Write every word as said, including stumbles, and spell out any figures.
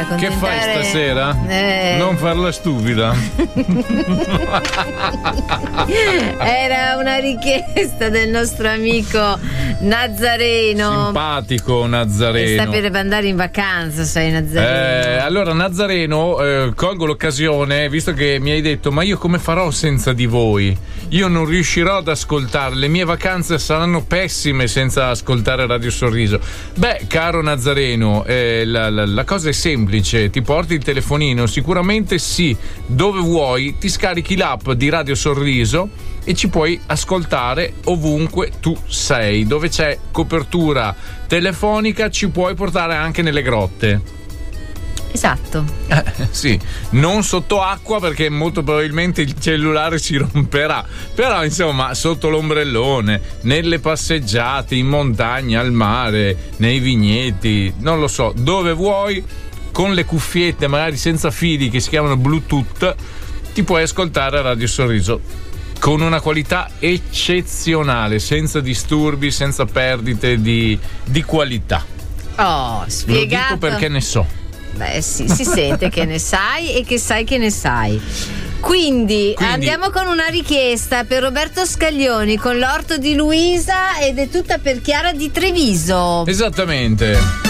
accontentare. Che fai stasera? Eh. Non farla stupida. Era una richiesta del nostro amico Nazareno. Simpatico Nazareno. Sta per andare in vacanza, sai, Nazareno. Eh, allora Nazareno, eh, colgo l'occasione, visto che mi hai detto ma io come farò senza di voi? Io non riuscirò ad ascoltare, le mie vacanze saranno pessime senza ascoltare Radio Sorriso. Beh, caro Nazareno, eh, la, la, la cosa è semplice, ti porti il telefonino, sicuramente sì, dove vuoi, ti scarichi l'app di Radio Sorriso e ci puoi ascoltare ovunque tu sei, dove c'è copertura telefonica ci puoi portare anche nelle grotte. Esatto. Eh, sì, non sotto acqua perché molto probabilmente il cellulare si romperà, però insomma sotto l'ombrellone, nelle passeggiate, in montagna, al mare, nei vigneti, non lo so, dove vuoi, con le cuffiette magari senza fili che si chiamano Bluetooth, ti puoi ascoltare Radio Sorriso con una qualità eccezionale, senza disturbi, senza perdite di, di qualità. Oh, spiegato. Lo dico perché ne so. Beh sì, si sente che ne sai e che sai che ne sai. Quindi, Quindi andiamo con una richiesta per Roberto Scaglioni con l'orto di Luisa ed è tutta per Chiara di Treviso. Esattamente.